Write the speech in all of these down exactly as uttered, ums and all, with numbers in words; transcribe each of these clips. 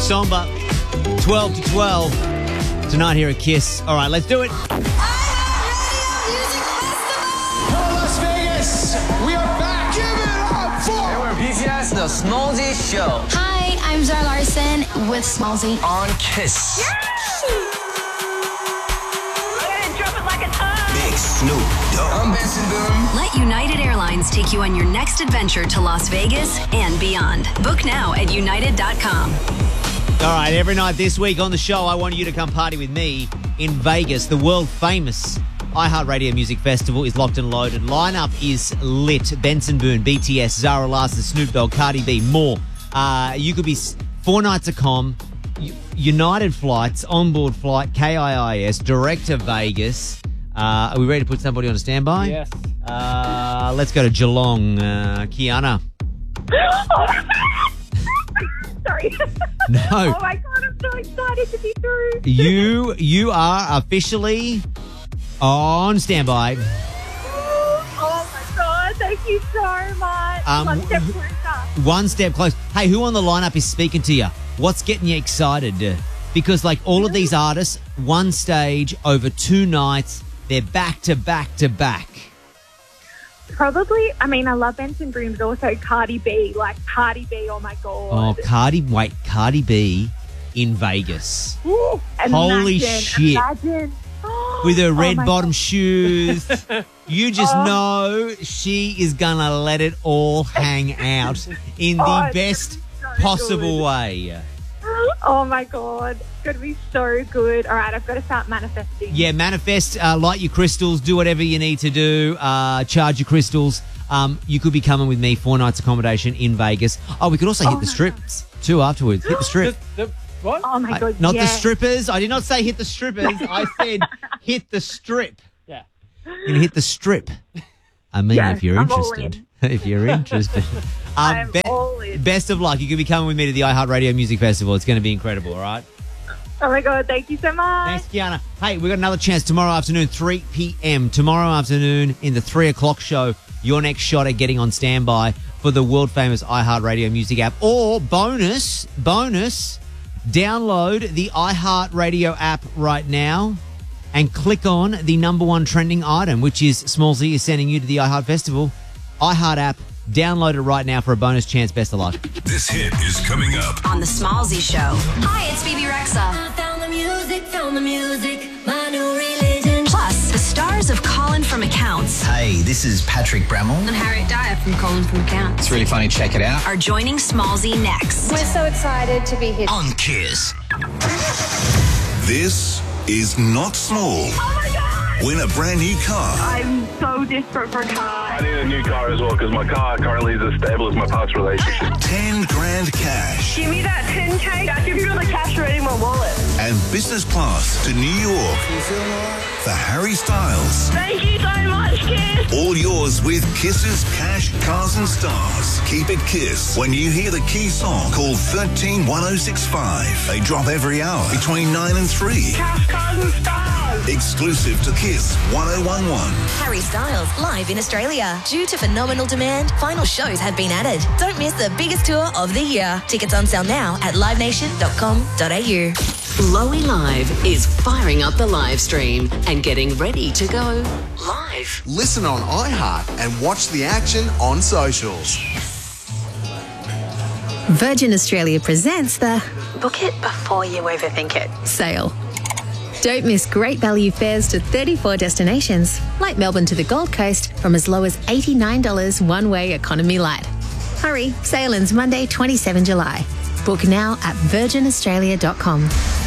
Somber, twelve to twelve. Tonight here at Kiss. All right, let's do it. Hello, Las Vegas. We are back. Give it up for... Hey, we're B T S, the Smallzy Show. Hi, I'm Zara Larson with Smallzy. On Kiss. Yay! I'm gonna drop it like a ton. Big Snoop Dogg. I'm Benson Boone. Let United Airlines take you on your next adventure to Las Vegas and beyond. Book now at united dot com. All right, every night this week on the show, I want you to come party with me in Vegas. The world-famous iHeartRadio Music Festival is locked and loaded. Lineup is lit. Benson Boone, B T S, Zara Larson, Snoop Dogg, Cardi B, more. Uh, you could be four nights of com, United flights, onboard flight, K I I S, direct to Vegas. Uh, are we ready to put somebody on a standby? Yes. Uh, let's go to Geelong. Uh, Kiana. Sorry. No. Oh my God, I'm so excited to be through. You you are officially on standby. Oh my God, thank you so much. Um, One step closer. One step close. Hey, who on the lineup is speaking to you? What's getting you excited? Because like all of these artists, one stage over two nights, they're back to back to back. Probably, I mean, I love Benson Boone, but also Cardi B. Like, Cardi B, oh my God. Oh, Cardi, wait, Cardi B in Vegas. Ooh, Holy imagine, shit. Imagine. With her Oh red my bottom God. shoes. You just Oh. know she is going to let it all hang out in the Oh, it's best gonna be so possible good. way. Oh my God, it's going to be so good. All right, I've got to start manifesting. Yeah, manifest, uh, light your crystals, do whatever you need to do, uh, charge your crystals. Um, you could be coming with me, four nights accommodation in Vegas. Oh, we could also hit Oh the my strips too afterwards. Hit the strip. The, the, what? Oh my I- God, not yeah. the strippers. I did not say hit the strippers. I said hit the strip. Yeah. You're going to hit the strip. I mean, Yes, if you're I'm all interested. If you're interested. Um, I'm be- all in. Best of luck. You could be coming with me to the iHeartRadio Music Festival. It's going to be incredible, all right? Oh my God, thank you so much. Thanks, Kiana. Hey, we've got another chance tomorrow afternoon, three p.m. Tomorrow afternoon in the three o'clock show, your next shot at getting on standby for the world-famous iHeartRadio Music app. Or bonus, bonus, download the iHeartRadio app right now and click on the number one trending item, which is Smallzy is sending you to the iHeart Festival. iHeart app. Download it right now for a bonus chance. Best of luck. This hit is coming up On the Smallzy Show. Hi, it's Phoebe Rexa. I found the music, found the music, my new religion. Plus, the stars of Colin from Accounts Hey, this is Patrick Bramall. And Harriet Dyer from Colin from Accounts. It's really funny. Check it out. are joining Smallzy next. We're so excited to be here. On Kiss. This is not small. Oh my God. Win a brand new car. I'm so desperate for a car. I need a new car as well because my car currently is as stable as my past relationship. Ten grand cash. Give me that ten K. I can feel the cash already in my wallet. And business class to New York for Harry Styles. Thank you so much, Kiss. All yours with Kiss's Cash, Cars and Stars. Keep it Kiss. When you hear the key song, call one three one oh six five. They drop every hour between nine and three. Cash, cars and stars. Exclusive to Kiss one oh one one. Harry Styles, live in Australia. Due to phenomenal demand, final shows have been added. Don't miss the biggest tour of the year. Tickets on sale now at live nation dot com dot a u. Lowy Live is firing up the live stream and getting ready to go live. Listen on iHeart and watch the action on socials. Virgin Australia presents the Book it before you overthink it sale. Don't miss great value fares to thirty-four destinations, like Melbourne to the Gold Coast, from as low as eighty-nine dollars one-way economy light. Hurry, sale ends Monday, the twenty-seventh of July. Book now at virgin australia dot com.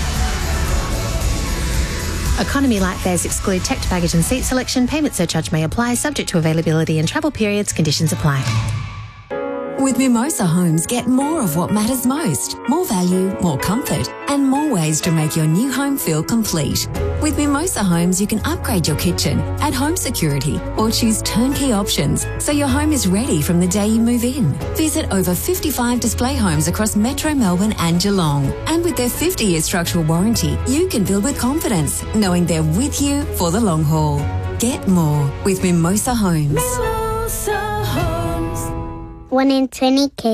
Economy light fares exclude checked baggage and seat selection. Payment surcharge may apply, subject to availability and travel periods. Conditions apply. With Mimosa Homes, get more of what matters most. More value, more comfort, and more ways to make your new home feel complete. With Mimosa Homes, you can upgrade your kitchen, add home security, or choose turnkey options so your home is ready from the day you move in. Visit over fifty-five display homes across Metro Melbourne and Geelong. And with their fifty-year structural warranty, you can build with confidence, knowing they're with you for the long haul. Get more with Mimosa Homes. Mimosa Homes. One in twenty kids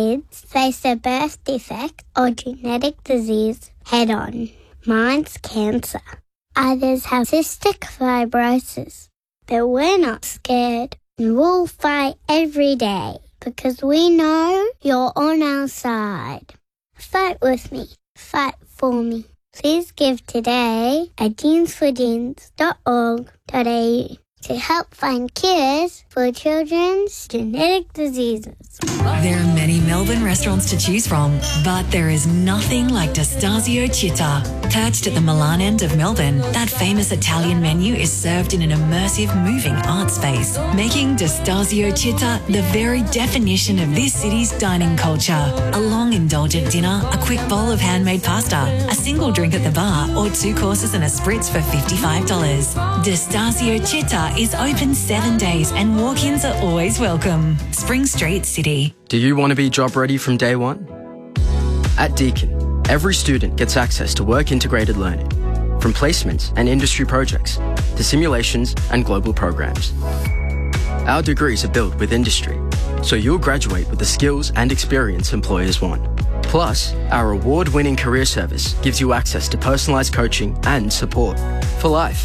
face a birth defect or genetic disease head-on. Mine's cancer. Others have cystic fibrosis. But we're not scared. And we'll fight every day because we know you're on our side. Fight with me. Fight for me. Please give today at jeans for jeans dot org dot a u to help find cures for children's genetic diseases. There are many Melbourne restaurants to choose from, but there is nothing like Destasio Città. Perched at the Milan end of Melbourne, that famous Italian menu is served in an immersive, moving art space, making Destasio Città the very definition of this city's dining culture. A long, indulgent dinner, a quick bowl of handmade pasta, a single drink at the bar, or two courses and a spritz for fifty-five dollars. Destasio Città is open seven days and walk-ins are always welcome. Spring Street, City. Do you want to be job ready from day one? At Deakin, every student gets access to work-integrated learning, from placements and industry projects to simulations and global programs. Our degrees are built with industry, so you'll graduate with the skills and experience employers want. Plus, our award-winning career service gives you access to personalised coaching and support for life.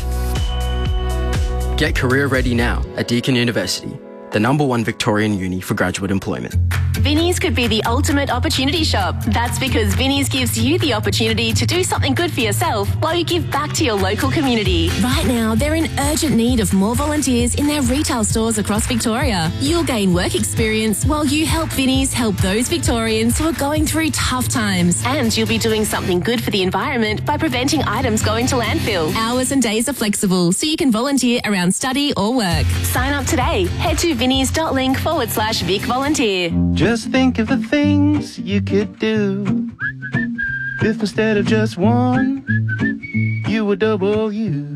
Get career ready now at Deakin University, the number one Victorian uni for graduate employment. Vinnie's could be the ultimate opportunity shop. That's because Vinnie's gives you the opportunity to do something good for yourself while you give back to your local community. Right now, they're in urgent need of more volunteers in their retail stores across Victoria. You'll gain work experience while you help Vinnie's help those Victorians who are going through tough times. And you'll be doing something good for the environment by preventing items going to landfill. Hours and days are flexible, so you can volunteer around study or work. Sign up today. Head to vinnies.link forward slash Vic Volunteer. Just think of the things you could do if instead of just one, you were double you.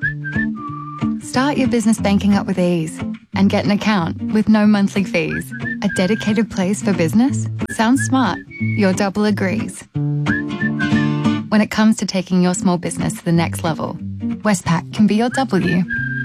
Start your business banking up with ease and get an account with no monthly fees. A dedicated place for business? Sounds smart. Your double agrees. When it comes to taking your small business to the next level, Westpac can be your W.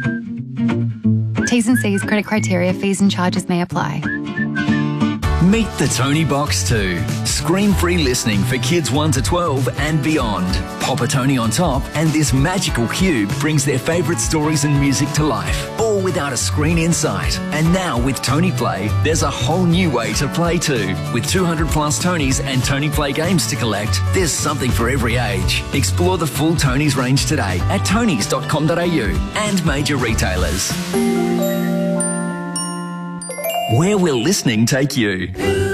T's and C's, credit criteria, fees and charges may apply. Meet the Tony Box two. Screen-free listening for kids one to twelve and beyond. Pop a Tony on top and this magical cube brings their favourite stories and music to life, all without a screen in sight. And now with Tony Play, there's a whole new way to play too. With two hundred plus Tonys and Tony Play games to collect, there's something for every age. Explore the full Tonys range today at tonys dot com dot a u and major retailers. Where will listening take you?